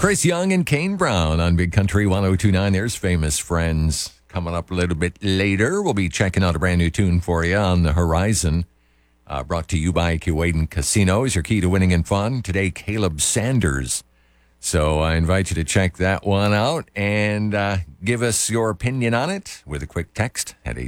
Chris Young and Kane Brown on Big Country 1029. There's Famous Friends. Coming up a little bit later, we'll be checking out a brand new tune for you on the horizon. Brought to you by Keewaydin Casino is your key to winning and fun. Today, Caleb Sanders. So I invite you to check that one out and give us your opinion on it with a quick text at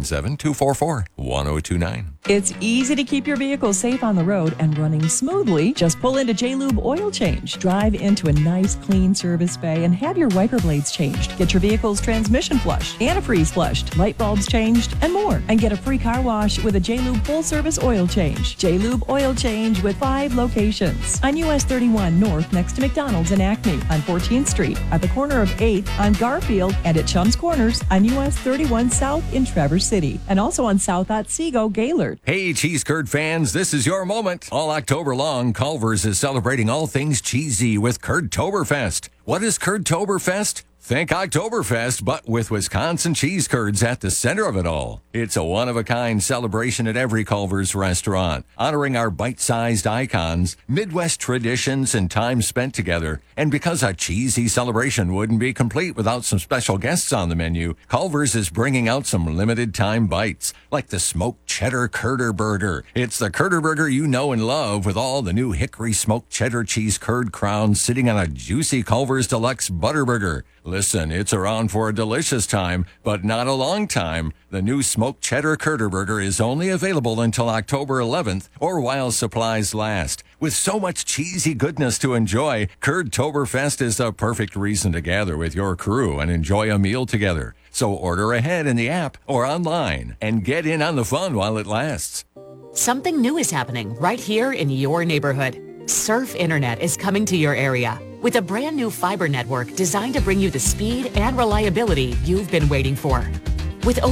877-244-1029. It's easy to keep your vehicle safe on the road and running smoothly. Just pull into J-Lube Oil Change. Drive into a nice, clean service bay and have your wiper blades changed. Get your vehicle's transmission flushed, antifreeze flushed, light bulbs changed, and more. And get a free car wash with a J-Lube full-service oil change. J-Lube Oil Change with 5 locations. On US 31 North next to McDonald's in Acme, on 14th Street, at the corner of 8th on Garfield, and at Chum's Corners on US 31 South in Traverse City, and also on South Otsego, Gaylord. Hey, cheese curd fans, this is your moment. All October long, Culver's is celebrating all things cheesy with Curdtoberfest. What is Curdtoberfest? Think Oktoberfest, but with Wisconsin cheese curds at the center of it all. It's a one-of-a-kind celebration at every Culver's restaurant, honoring our bite-sized icons, Midwest traditions, and time spent together. And because a cheesy celebration wouldn't be complete without some special guests on the menu, Culver's is bringing out some limited-time bites, like the smoked cheddar Curder Burger. It's the Curder Burger you know and love, with all the new hickory smoked cheddar cheese curd crowns sitting on a juicy Culver's Deluxe Butter Burger. Listen, it's around for a delicious time, but not a long time. The new smoked cheddar Curder Burger is only available until October 11th or while supplies last. With so much cheesy goodness to enjoy, Curdtoberfest is the perfect reason to gather with your crew and enjoy a meal together. So order ahead in the app or online and get in on the fun while it lasts. Something new is happening right here in your neighborhood. Surf Internet is coming to your area with a brand new fiber network designed to bring you the speed and reliability you've been waiting for. With